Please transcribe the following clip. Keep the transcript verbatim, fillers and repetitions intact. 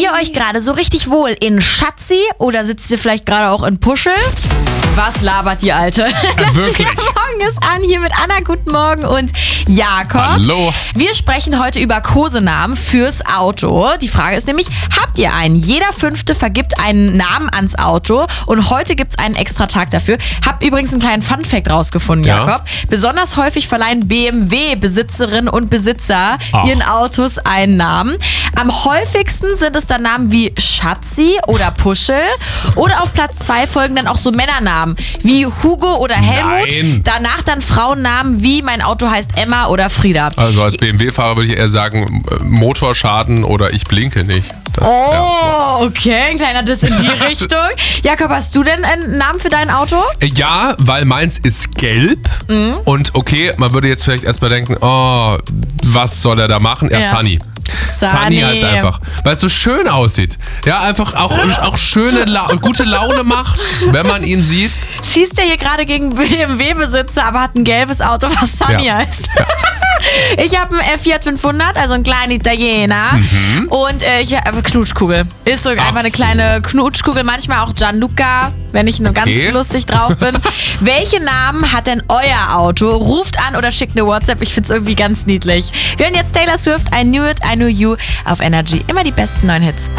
ihr euch gerade so richtig wohl in Schatzi oder sitzt ihr vielleicht gerade auch in Puschel? Was labert die Alte? Äh, wirklich? Morgen ist an hier mit Anna. Guten Morgen und Jakob. Hallo. Wir sprechen heute über Kosenamen fürs Auto. Die Frage ist nämlich, habt ihr einen? Jeder Fünfte vergibt einen Namen ans Auto und heute gibt es einen extra Tag dafür. Hab übrigens einen kleinen Funfact rausgefunden, Ja. Jakob. Besonders häufig verleihen B M W-Besitzerinnen und Besitzer Ach. ihren Autos einen Namen. Am häufigsten sind es dann Namen wie Schatzi oder Puschel. Oder auf Platz zwei folgen dann auch so Männernamen wie Hugo oder Helmut. Nein. Danach dann Frauennamen wie mein Auto heißt Emma oder Frieda. Also als B M W-Fahrer würde ich eher sagen, äh, Motorschaden oder ich blinke nicht. Das, Oh, ja. okay, ein kleiner Diss in die Richtung. Jakob, hast du denn einen Namen für dein Auto? Ja, weil meins ist gelb Mhm. und okay, man würde jetzt vielleicht erstmal denken, oh, was soll er da machen? Ja, Ja. Sunny. Sunny heißt einfach, weil es so schön aussieht. Ja, einfach auch, auch schöne, La gute Laune macht, wenn man ihn sieht. Schießt er hier gerade gegen B M W-Besitzer, aber hat ein gelbes Auto, was Sunny Ja. heißt. Ja. Ich habe einen Fiat fünfhundert, also einen kleinen Italiener. Mhm. Und äh, ich habe Knutschkugel. Ist so einfach eine so. kleine Knutschkugel. Manchmal auch Gianluca, wenn ich nur ganz Okay. lustig drauf bin. Welche Namen hat denn euer Auto? Ruft an oder schickt eine WhatsApp. Ich find's irgendwie ganz niedlich. Wir hören jetzt Taylor Swift, I Knew It, I Knew You auf Energy. Immer die besten neuen Hits.